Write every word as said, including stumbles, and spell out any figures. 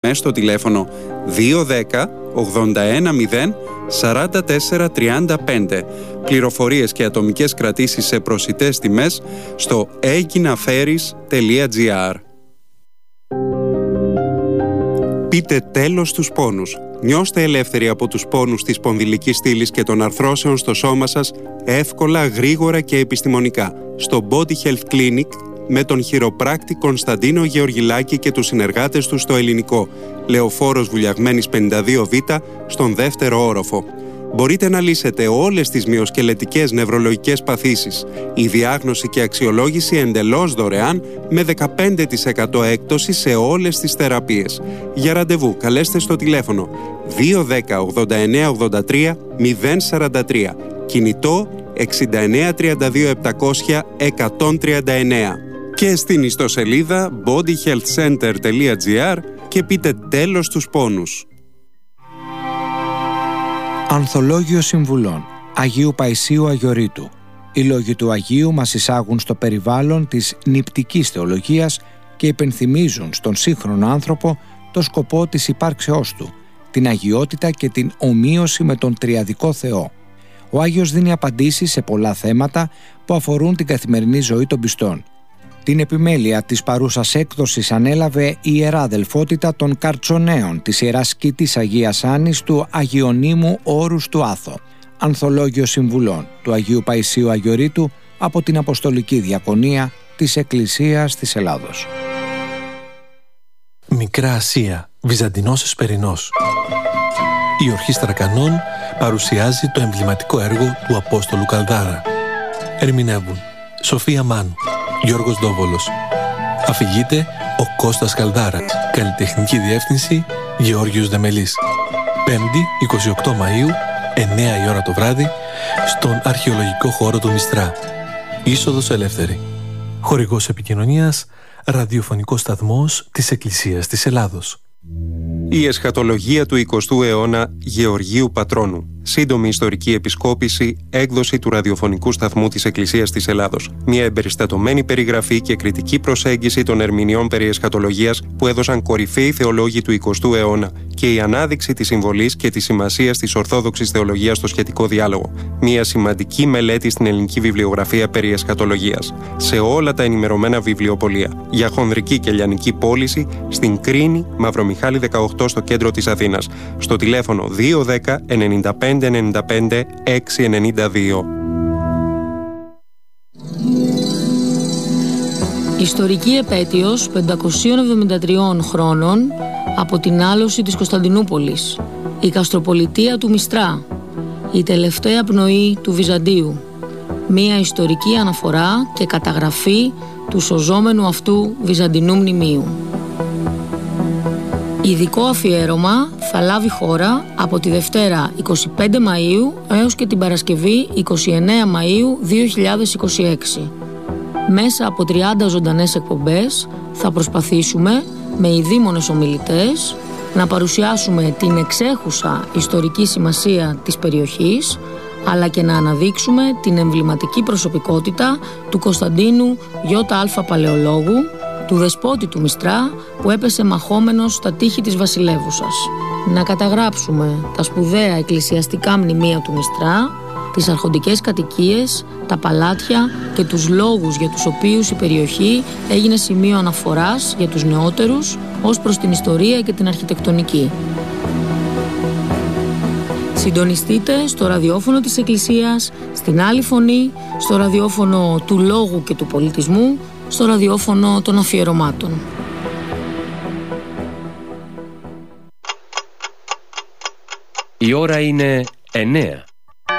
γραμμές στο τηλέφωνο δύο ένα μηδέν ογδόντα ένα μηδέν σαράντα τέσσερα τριάντα πέντε. Πληροφορίες και ατομικές κρατήσεις σε προσιτές τιμές στο aeginaferis τελεία gr. Πείτε τέλος στους πόνους. Νιώστε ελεύθεροι από τους πόνους της σπονδυλικής στήλης και των αρθρώσεων στο σώμα σας εύκολα, γρήγορα και επιστημονικά. Στο Body Health Clinic με τον χειροπράκτη Κωνσταντίνο Γεωργιλάκη και τους συνεργάτες του στο Ελληνικό. Λεωφόρος Βουλιαγμένης πενήντα δύο β στον δεύτερο όροφο. Μπορείτε να λύσετε όλες τις μυοσκελετικές νευρολογικές παθήσεις. Η διάγνωση και αξιολόγηση εντελώς δωρεάν με δεκαπέντε τοις εκατό έκπτωση σε όλες τις θεραπείες. Για ραντεβού καλέστε στο τηλέφωνο δύο ένα μηδέν ογδόντα εννέα ογδόντα τρία μηδέν σαράντα τρία. Κινητό εξήντα εννέα τριάντα δύο επτακόσια εκατόν τριάντα εννέα. Και στην ιστοσελίδα body health center τελεία gr και πείτε τέλος στους πόνους. Ανθολόγιο Συμβουλών Αγίου Παϊσίου Αγιορείτου. Οι λόγοι του Αγίου μας εισάγουν στο περιβάλλον της νηπτικής θεολογίας και υπενθυμίζουν στον σύγχρονο άνθρωπο το σκοπό της υπάρξεώς του, την αγιότητα και την ομοίωση με τον τριαδικό Θεό. Ο Άγιος δίνει απαντήσεις σε πολλά θέματα που αφορούν την καθημερινή ζωή των πιστών. Την επιμέλεια της παρούσας έκδοσης ανέλαβε η Ιερά Αδελφότητα των Καρτσονέων της Ιεράς Σκήτης Αγίας Άννης του Αγιονύμου Όρους του Άθο. Ανθολόγιο Συμβουλών του Αγίου Παϊσίου Αγιορείτου από την Αποστολική Διακονία της Εκκλησίας της Ελλάδος. Μικρά Ασία, Βυζαντινός Εσπερινός. Η Ορχήστρα Κανών παρουσιάζει το εμβληματικό έργο του Απόστολου Καλδάρα. Ερμηνεύουν Σοφία Μάνου, Γιώργος Ντόβολος. Αφηγείται ο Κώστας Καλδάρα. Καλλιτεχνική διεύθυνση Γεώργιος Δεμελής. Πέμπτη, εικοστή ογδόη Μαΐου, εννέα η ώρα το βράδυ, στον αρχαιολογικό χώρο του Μιστρά. Είσοδος ελεύθερη. Χορηγός επικοινωνίας, ραδιοφωνικός σταθμός της Εκκλησίας της Ελλάδος. Η εσχατολογία του εικοστού αιώνα Γεωργίου Πατρώνου. Σύντομη ιστορική επισκόπηση, έκδοση του ραδιοφωνικού σταθμού της Εκκλησίας της Ελλάδος. Μια εμπεριστατωμένη περιγραφή και κριτική προσέγγιση των ερμηνεών περί εσχατολογίας που έδωσαν κορυφαίοι θεολόγοι του εικοστού αιώνα και η ανάδειξη της συμβολής και της σημασίας της Ορθόδοξης θεολογίας στο σχετικό διάλογο. Μια σημαντική μελέτη στην ελληνική βιβλιογραφία περί εσχατολογίας. Σε όλα τα ενημερωμένα βιβλιοπωλεία. Για χονδρική και λιανική πώληση στην Κρίνη, Μαυρομιχάλη δεκαοκτώ στο κέντρο της Αθήνας. Στο τηλέφωνο δύο ένα μηδέν ενενήντα πέντε ενενήντα πέντε έξι ενενήντα δύο. Ιστορική επέτειος πεντακοσίων εβδομήντα τριών χρόνων από την άλωση της Κωνσταντινούπολης. Η Καστροπολιτεία του Μιστρά. Η τελευταία πνοή του Βυζαντίου. Μία ιστορική αναφορά και καταγραφή του σωζόμενου αυτού Βυζαντινού μνημείου. Ειδικό αφιέρωμα θα λάβει χώρα από τη Δευτέρα εικοστή πέμπτη Μαΐου έως και την Παρασκευή εικοστή ενάτη Μαΐου δύο χιλιάδες είκοσι έξι. Μέσα από τριάντα ζωντανές εκπομπές θα προσπαθήσουμε με ειδήμονες ομιλητές να παρουσιάσουμε την εξέχουσα ιστορική σημασία της περιοχής, αλλά και να αναδείξουμε την εμβληματική προσωπικότητα του Κωνσταντίνου Ι.Α. Παλαιολόγου, του δεσπότη του Μιστρά που έπεσε μαχόμενος στα τείχη της βασιλεύουσας. Να καταγράψουμε τα σπουδαία εκκλησιαστικά μνημεία του Μιστρά, τις αρχοντικές κατοικίες, τα παλάτια και τους λόγους για τους οποίους η περιοχή έγινε σημείο αναφοράς για τους νεότερους ως προς την ιστορία και την αρχιτεκτονική. Συντονιστείτε στο ραδιόφωνο της Εκκλησίας, στην Άλλη Φωνή, στο ραδιόφωνο του Λόγου και του Πολιτισμού, στο ραδιόφωνο των αφιερωμάτων. Η ώρα είναι εννέα.